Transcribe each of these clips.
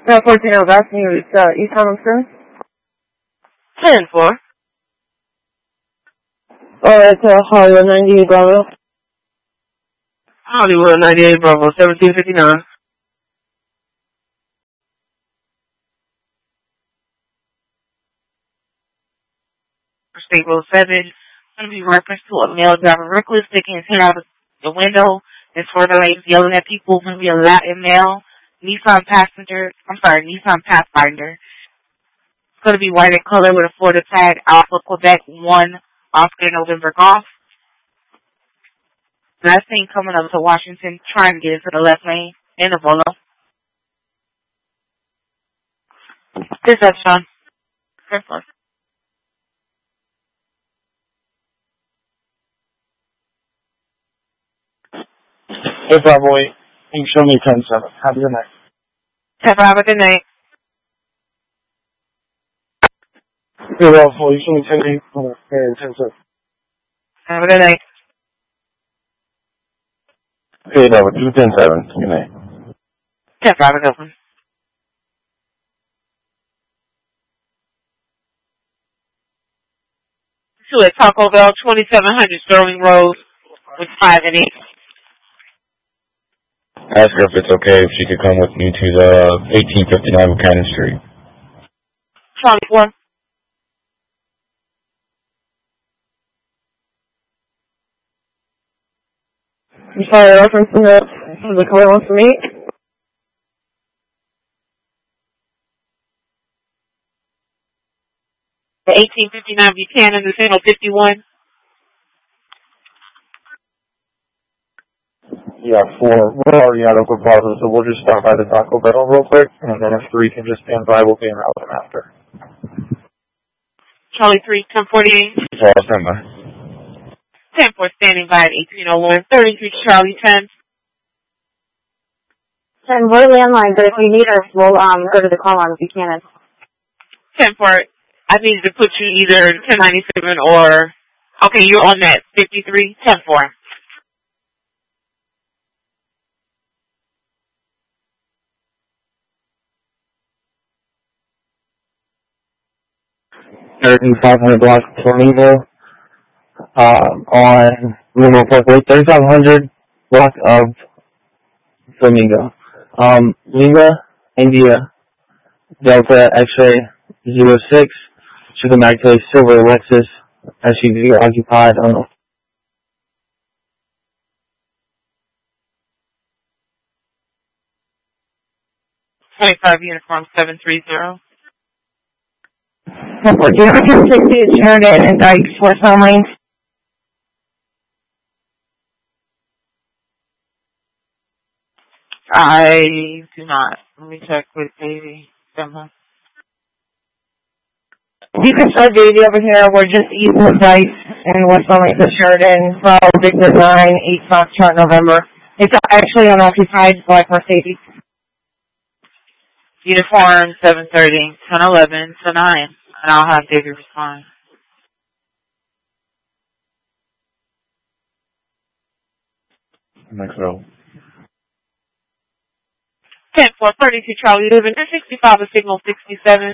No, 14 I was asking you, it's East Harlem Center? 10-4. Oh, it's Hollywood 98 Bravo. Hollywood 98 Bravo, 1759. State Road 7, going to be reference to a male driving reckless, sticking his head out of the window. There's further lanes yelling at people. Going to be a Latin male, Nissan Pathfinder. It's going to be white in color with a Florida tag, Alpha Quebec 1, Oscar November Golf. Last thing coming up to Washington, trying to get into the left lane in the Volo. This is Sean. Hey, Bravo 8. You can show me 10-7. Have a good night. Have a good night. Hey, Bravo, you show me 10-8. And 10-7. Have a good night. Hey, Bravo, do 10-7. Good night. 10-5, a good one. To at Taco Bell, 2700 Sterling Road with 5 and 8. Ask her if it's okay if she could come with me to the 1859 Buchanan Street. Charlie 4. I'm sorry, reference to the color wants to meet. The 1859 Buchanan, the signal 51. Yeah, 4. We're already at Oakwood Plaza, so we'll just stop by the Taco Bell real quick, and then if 3 can just stand by, we'll be in route after. Charlie 3, 1048. So I'll stand by. 10-4 standing by at 1801. 33 Charlie 10. 10, we're landline, but if we need her, we'll go to the call line if we can. 10-4. I needed to put you either 1097 or... Okay, you're on that 53. 10-4. $3,500 block Flamingo on Limo Parkway. 3,500 block of Flamingo. Lima, India, Delta X-ray 06. Should come back to a silver Lexus SUV occupied on 25 uniform 730. 160 Sheridan and Dykes, West Elm Lane. I do not. Let me check with Davey. You can start Davey over here. We're just east of Dykes and West Elm Lane to Sheridan. 12, Victor 9, 8 Foxtrot November. It's actually unoccupied, like for safety. Uniform 730, 1011 to 9. And I'll have Davey respond. Next row. 10-4, 32 Charlie Living, 65 a signal 67.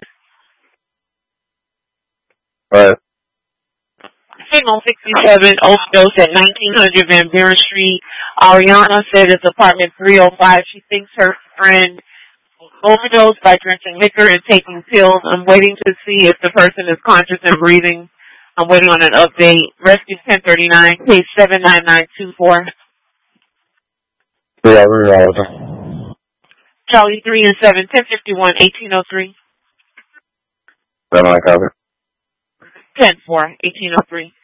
Alright. Signal 67, Ostos at 1900 Van Buren Street. Ariana said it's apartment 305. She thinks her friend overdosed by drinking liquor and taking pills. I'm waiting to see if the person is conscious and breathing. I'm waiting on an update. Rescue 1039, case 79924. Yeah, we're all with them. Charlie 3 and 7, 1051, 1803. 7 I cover. 10-4, 1803.